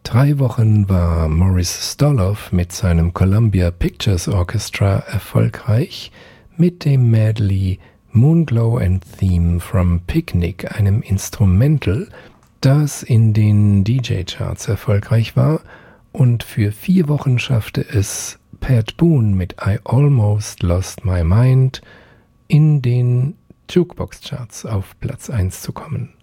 3 Wochen war Maurice Stoloff mit seinem Columbia Pictures Orchestra erfolgreich mit dem Medley Moonglow and Theme from Picnic, einem Instrumental, das in den DJ-Charts erfolgreich war, und für 4 Wochen schaffte es Pat Boone mit I Almost Lost My Mind in den Jukebox-Charts auf Platz 1 zu kommen.